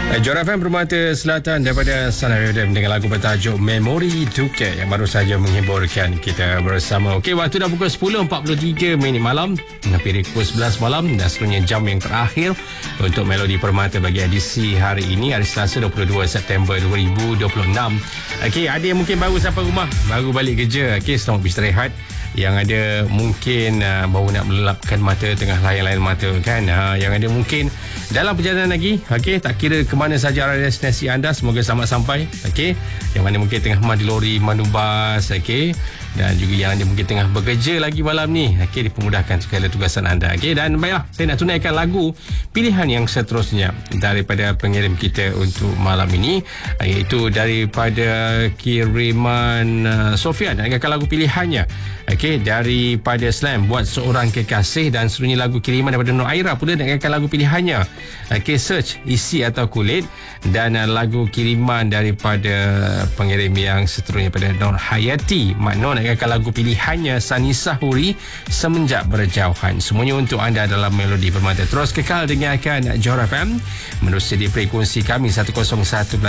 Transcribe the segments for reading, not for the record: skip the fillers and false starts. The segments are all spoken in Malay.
Johor FM Permata Selatan daripada Sana FM dengan lagu bertajuk Memori Duke yang baru saja menghiburkan kita bersama. Okey, waktu dah pukul 10.43 malam, hampir pukul 11 malam dan seterusnya jam yang terakhir untuk Melodi Permata bagi edisi hari ini, hari Selasa 22 September 2026. Okey, ada yang mungkin baru sampai rumah, baru balik kerja. Okey, selamat beristirahat. Yang ada mungkin baru nak melelapkan mata tengah layan-layan mata kan. Yang ada mungkin dalam perjalanan lagi, okey, tak kira ke mana saja arah destinasi anda, semoga selamat sampai. Okey, yang mana mungkin tengah mandi lori, mandu bas, okey, dan juga yang ada mungkin tengah bekerja lagi malam ni, okey, dipermudahkan segala tugasan anda. Okey, dan baiklah, saya nak tunaikan lagu pilihan yang seterusnya daripada pengirim kita untuk malam ini, iaitu daripada kiriman Sofian, dan lagu pilihannya, okey, daripada Slam, Buat Seorang Kekasih, dan seterusnya lagu kiriman daripada Nur Aira pula dengan lagu pilihannya, okey, Search, Isi Atau Kulit, dan lagu kiriman daripada pengirim yang seterusnya pada Nur Hayati Mak Nur dengan lagu pilihannya Sanisa Huri, Semenjak Berjauhan. Semuanya untuk anda dalam Melodi Permata. Terus kekal dengarkan Johor FM menerusi di frekuensi kami 101.9,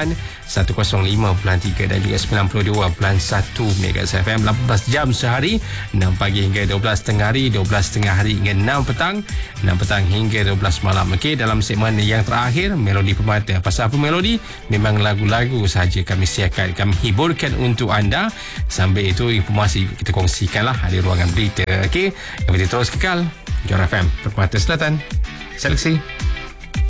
105.3 dan juga 92.1 MHz FM. 18 jam sehari, 6 pagi hingga 12 tengah hari, 12 tengah hari hingga 6 petang, 6 petang hingga 12 malam. Okey, dalam segmen yang terakhir Melodi Permata. Pasal apa melodi? Memang lagu-lagu sahaja kami siapkan, kami hiburkan untuk anda. Sambil itu informasi kita kongsikanlah di ruangan berita. Okey, yang penting terus kekal Johor FM Permata Selatan. Seleksi